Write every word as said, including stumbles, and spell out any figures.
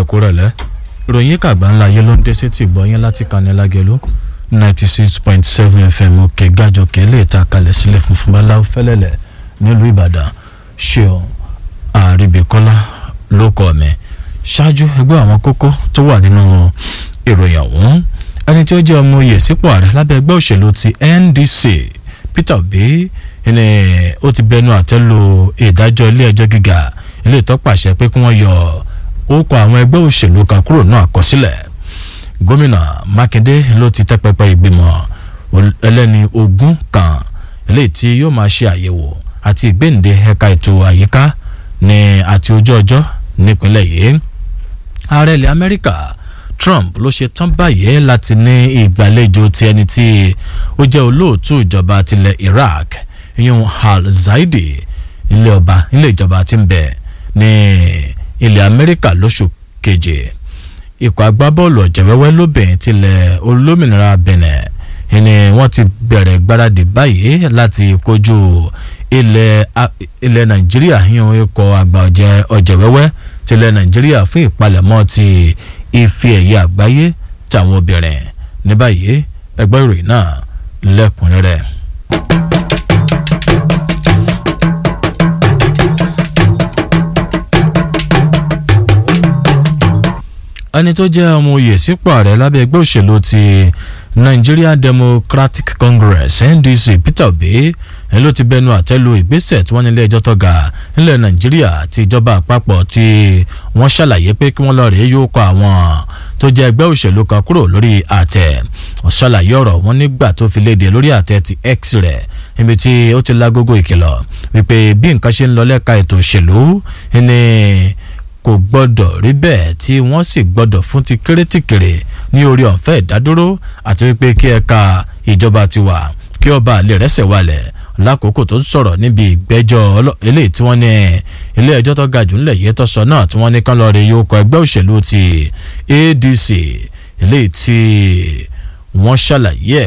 kúrọ̀lẹ́ ìròyìn kàgbà ńlá yẹn ló ń dé sétí ìgbọ́yìn láti kàní lágẹ̀lú ninety six point seven fm òkè gàjọkè lè ta kalẹ̀ sílẹ̀ funfun báláwo fẹ́lẹ́lẹ̀ nílùú ìbàdàn ṣeun àríbíkọ́lá ló kọ́ mi ṣáájú ẹgbẹ́ àwọn kókó tó wà nínú ìròyìn ọ̀hún ẹni tí ó jẹ́ ọmọ oyè sípò ààrẹ lábẹ́ ẹgbẹ́ òṣèlú ti N D C Peter Obi ni ó ti bẹnu àtẹ́ lu ìdájọ́ ilé ẹjọ́ gíga ilé ìtọ́pàṣẹ pé kí wọ́n yọ orúkọ àwọn ẹgbẹ́ òṣèlú kan kúrò náà àkọsílẹ̀ gómìnà Mákindé ló ti tẹ́ pẹpẹ ìgbìmọ̀ ẹlẹ́ni ogún kan eléyìí tí yóò máa ṣe àyẹ̀wò àti ìgbéǹde ẹ̀ka ètò àyíká ní àti ojú ọjọ́ nípínlẹ̀ yìí ààrẹ ilẹ̀ Amẹ́ríkà Trump ló ṣe tán báyìí láti ní ìgbàlejò ti ẹni tí ó jẹ́ olóòtú ìjọba tilẹ̀ Iraq ìyún al-Zaidi ilé ọba ilé ìjọba tí ń bẹ ní ilẹ̀ Amẹ́ríkà lóṣù keje ikọ̀ agbábọ́ọ̀lù ọ̀jẹ̀wẹ́wẹ́ lóbìnrin tilẹ̀ olómìnira Benin ni wọ́n ti bẹ̀rẹ̀ gbáradì báyìí láti kojú ilẹ̀ ilẹ̀ Nàìjíríà yún ikọ̀ àgbà ọ̀jẹ̀wẹ́wẹ́ tilẹ̀ Nàìjíríà fún ìpalẹ̀mọ́ ti ife ẹ̀yẹ àgbáyé tàwọn obìnrin ní báyìí ẹgbẹ́ ìròyìn náà lẹ́kùnrẹ́rẹ́. ẹni tó jẹ́ ọmọ oyè sípò ààrẹ lábẹ́ ẹgbẹ́ òṣèlú ti Nigeria Democratic Congress N D C Peter Obi ẹni ló ti bẹnu àtẹ́lu ìgbésẹ̀ tí wọ́n nílé ẹjọ́ tó ga nílẹ̀ Nàìjíríà àti ìjọba àpapọ̀ tí wọ́n ṣàlàyé pé kí wọ́n lọ rèé yóò kọ àwọn tó jẹ́ ẹgbẹ́ òṣèlú kan kúrò lórí àtẹ wọ́n ṣàlàyé ọ̀rọ̀ wọn nígbà tó fi léde lórí àtẹ ti X rẹ̀ níbi tí ó ti lágógó ìkìlọ̀ wípé bí nǹkan ṣe ń lọ lẹ́ka ètò òṣèlú ní kò gbọ́dọ̀ rí bẹ́ẹ̀ tí wọ́n sì gbọ́dọ̀ fún ti kérétìkèrè ní orí ọ̀fẹ́ ìdádúró àti wípé kí ẹ̀ka ìjọba ti wà kí ọba lè rẹ́sẹ̀ wálẹ̀ lákòókò tó ń sọ̀rọ̀ níbi ìgbẹ́jọ́ eléyìí tí wọ́n ní ilé ẹjọ́ tó ga jù ńlẹ̀ yìí tó sọ náà tí wọ́n ní kán lọ rí yóò kọ ẹgbẹ́ òṣèlú ti A D C eléyìí tí wọ́n ṣàlàyé